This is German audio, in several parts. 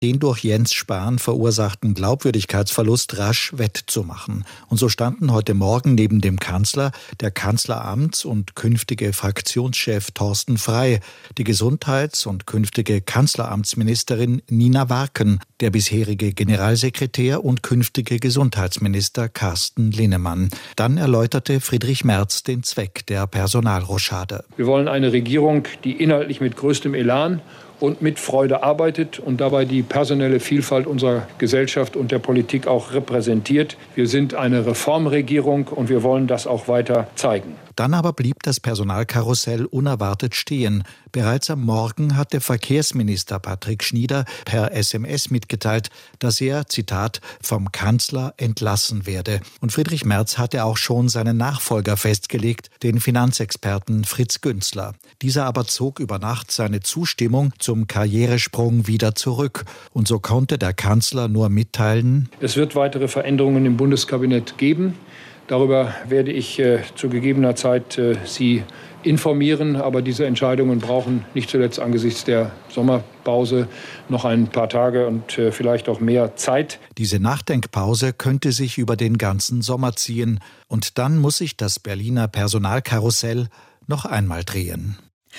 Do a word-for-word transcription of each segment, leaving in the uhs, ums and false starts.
den durch Jens Spahn verursachten Glaubwürdigkeitsverlust rasch wettzumachen. Und so standen heute Morgen neben dem Kanzler der Kanzleramts- und künftige Fraktionschef Thorsten Frey, die Gesundheits- und künftige Kanzleramtsministerin Nina Warken, der bisherige Generalsekretär und künftige Gesundheitsminister Carsten Linnemann. Dann erläuterte Friedrich Merz den Zweck der Personalrochade. Wir wollen eine Regierung, die inhaltlich mit größtem Elan und mit Freude arbeitet und dabei die personelle Vielfalt unserer Gesellschaft und der Politik auch repräsentiert. Wir sind eine Reformregierung und wir wollen das auch weiter zeigen. Dann aber blieb das Personalkarussell unerwartet stehen. Bereits am Morgen hatte Verkehrsminister Patrick Schnieder per S M S mitgeteilt, dass er, Zitat, vom Kanzler entlassen werde. Und Friedrich Merz hatte auch schon seinen Nachfolger festgelegt, den Finanzexperten Fritz Günzler. Dieser aber zog über Nacht seine Zustimmung zum Karrieresprung wieder zurück. Und so konnte der Kanzler nur mitteilen: Es wird weitere Veränderungen im Bundeskabinett geben. Darüber werde ich äh, zu gegebener Zeit äh, Sie informieren. Aber diese Entscheidungen brauchen nicht zuletzt angesichts der Sommerpause noch ein paar Tage und äh, vielleicht auch mehr Zeit. Diese Nachdenkpause könnte sich über den ganzen Sommer ziehen. Und dann muss sich das Berliner Personalkarussell noch einmal drehen.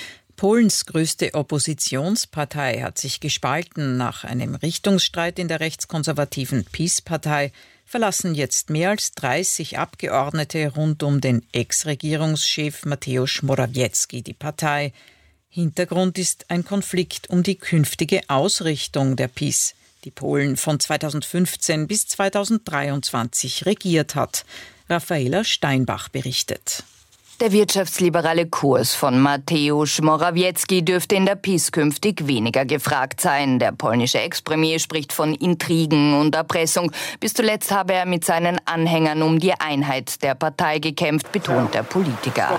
Polens größte Oppositionspartei hat sich gespalten. Nach einem Richtungsstreit in der rechtskonservativen PiS-Partei verlassen jetzt mehr als dreißig Abgeordnete rund um den Ex-Regierungschef Mateusz Morawiecki die Partei. Hintergrund ist ein Konflikt um die künftige Ausrichtung der PiS, die Polen von zweitausendfünfzehn bis zweitausenddreiundzwanzig regiert hat. Raffaela Steinbach berichtet. Der wirtschaftsliberale Kurs von Mateusz Morawiecki dürfte in der PiS künftig weniger gefragt sein. Der polnische Ex-Premier spricht von Intrigen und Erpressung. Bis zuletzt habe er mit seinen Anhängern um die Einheit der Partei gekämpft, betont der Politiker.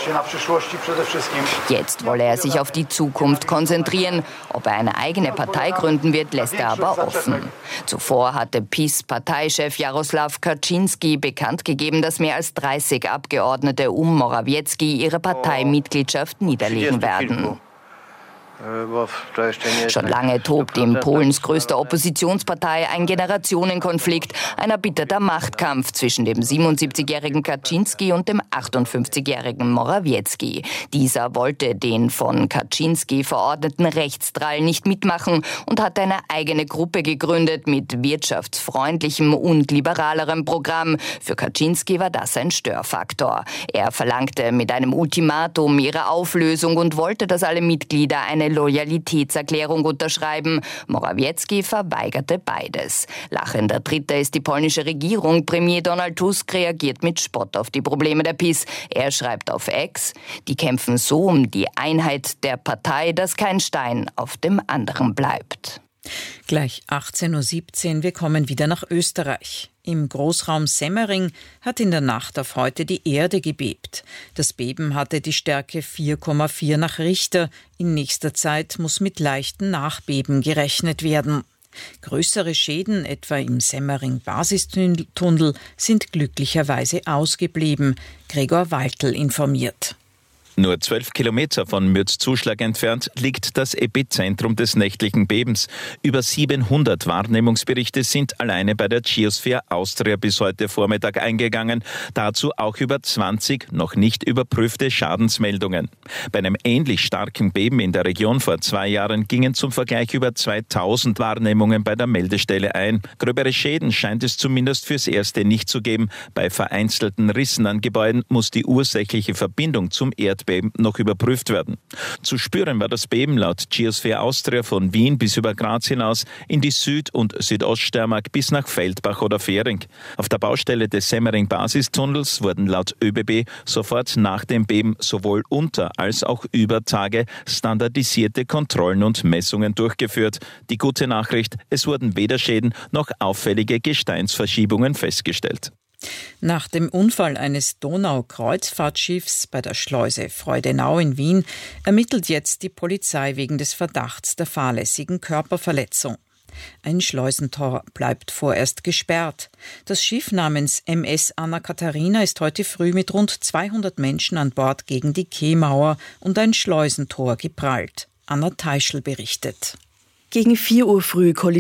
Jetzt wolle er sich auf die Zukunft konzentrieren. Ob er eine eigene Partei gründen wird, lässt er aber offen. Zuvor hatte PiS-Parteichef Jarosław Kaczyński bekannt gegeben, dass mehr als dreißig Abgeordnete um Morawiecki ihre Parteimitgliedschaft niederlegen werden. Schon lange tobt in Polens größter Oppositionspartei ein Generationenkonflikt, ein erbitterter Machtkampf zwischen dem siebenundsiebzigjährigen Kaczyński und dem achtundfünfzigjährigen Morawiecki. Dieser wollte den von Kaczyński verordneten Rechtsdrall nicht mitmachen und hat eine eigene Gruppe gegründet mit wirtschaftsfreundlichem und liberalerem Programm. Für Kaczyński war das ein Störfaktor. Er verlangte mit einem Ultimatum ihre Auflösung und wollte, dass alle Mitglieder eine Loyalitätserklärung unterschreiben. Morawiecki verweigerte beides. Lachender Dritter ist die polnische Regierung. Premier Donald Tusk reagiert mit Spott auf die Probleme der PiS. Er schreibt auf X: Die kämpfen so um die Einheit der Partei, dass kein Stein auf dem anderen bleibt. Gleich achtzehn Uhr siebzehn, wir kommen wieder nach Österreich. Im Großraum Semmering hat in der Nacht auf heute die Erde gebebt. Das Beben hatte die Stärke vier Komma vier nach Richter. In nächster Zeit muss mit leichten Nachbeben gerechnet werden. Größere Schäden, etwa im Semmering-Basistunnel, sind glücklicherweise ausgeblieben. Gregor Waltl informiert. Nur zwölf Kilometer von Mürzzuschlag entfernt liegt das Epizentrum des nächtlichen Bebens. Über siebenhundert Wahrnehmungsberichte sind alleine bei der Geosphere Austria bis heute Vormittag eingegangen. Dazu auch über zwanzig noch nicht überprüfte Schadensmeldungen. Bei einem ähnlich starken Beben in der Region vor zwei Jahren gingen zum Vergleich über zweitausend Wahrnehmungen bei der Meldestelle ein. Gröbere Schäden scheint es zumindest fürs Erste nicht zu geben. Bei vereinzelten Rissen an Gebäuden muss die ursächliche Verbindung zum Erdbeben noch überprüft werden. Zu spüren war das Beben laut Geosphere Austria von Wien bis über Graz hinaus in die Süd- und Südoststeiermark bis nach Feldbach oder Fähring. Auf der Baustelle des Semmering-Basistunnels wurden laut ÖBB sofort nach dem Beben sowohl unter als auch über Tage standardisierte Kontrollen und Messungen durchgeführt. Die gute Nachricht: Es wurden weder Schäden noch auffällige Gesteinsverschiebungen festgestellt. Nach dem Unfall eines Donau-Kreuzfahrtschiffs bei der Schleuse Freudenau in Wien ermittelt jetzt die Polizei wegen des Verdachts der fahrlässigen Körperverletzung. Ein Schleusentor bleibt vorerst gesperrt. Das Schiff namens M S Anna Katharina ist heute früh mit rund zweihundert Menschen an Bord gegen die Quaimauer und ein Schleusentor geprallt. Anna Teischl berichtet. Gegen vier Uhr früh kollidiert